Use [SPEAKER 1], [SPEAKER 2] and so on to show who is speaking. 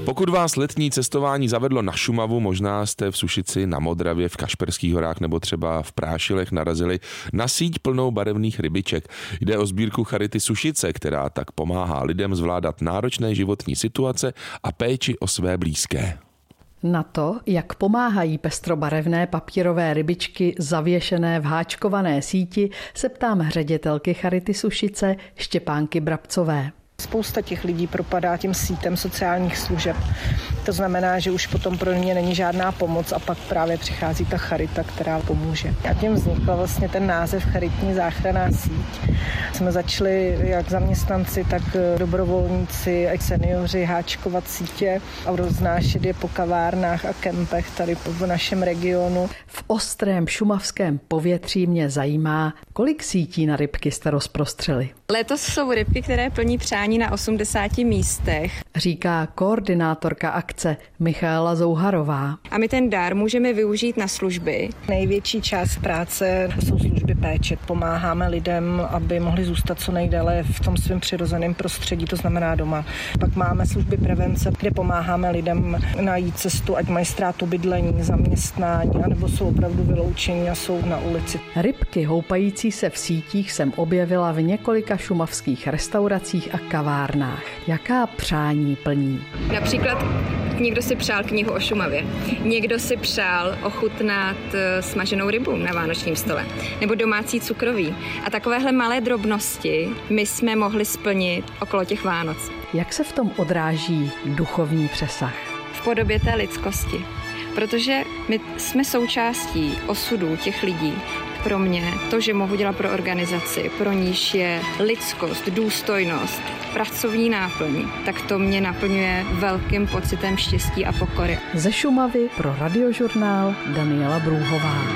[SPEAKER 1] Pokud vás letní cestování zavedlo na Šumavu, možná jste v Sušici, na Modravě, v Kašperských horách nebo třeba v Prášilech narazili na síť plnou barevných rybiček. Jde o sbírku Charity Sušice, která tak pomáhá lidem zvládat náročné životní situace a péči o své blízké.
[SPEAKER 2] Na to, jak pomáhají pestrobarevné papírové rybičky zavěšené v háčkované síti, se ptám ředitelky Charity Sušice Štěpánky Brabcové.
[SPEAKER 3] Spousta těch lidí propadá těm sítem sociálních služeb. To znamená, že už potom pro ně není žádná pomoc a pak právě přichází ta charita, která pomůže. A tím vznikl vlastně ten název Charitní záchranná síť. Jsme začali jak zaměstnanci, tak dobrovolníci a seniori háčkovat sítě a roznášet je po kavárnách a kempech tady v našem regionu.
[SPEAKER 2] V ostrém šumavském povětří mě zajímá, kolik sítí na rybky jste rozprostřeli.
[SPEAKER 4] Letos jsou rybky, které plní přání na 80 místech,
[SPEAKER 2] říká koordinátorka akce Michaela Zouharová.
[SPEAKER 4] A my ten dar můžeme využít na služby.
[SPEAKER 3] Největší část práce jsou služby péče. Pomáháme lidem, aby mohli zůstat co nejdéle v tom svém přirozeném prostředí, to znamená doma. Pak máme služby prevence, kde pomáháme lidem najít cestu, ať mají ztrátu bydlení, zaměstnání, anebo jsou opravdu vyloučení a jsou na ulici.
[SPEAKER 2] Rybky houpající se v sítích jsem objevila v několika šumavských restauracích a kavárnách. Jaká přání plní?
[SPEAKER 4] Například někdo si přál knihu o Šumavě, někdo si přál ochutnat smaženou rybu na vánočním stole, nebo domácí cukroví. A takovéhle malé drobnosti my jsme mohli splnit okolo těch Vánoc.
[SPEAKER 2] Jak se v tom odráží duchovní přesah?
[SPEAKER 4] V podobě té lidskosti. Protože my jsme součástí osudů těch lidí. Pro mě to, že mohu dělat pro organizaci, pro níž je lidskost, důstojnost, pracovní náplň, tak to mě naplňuje velkým pocitem štěstí a pokory.
[SPEAKER 2] Ze Šumavy pro Radiožurnál Daniela Brůhová.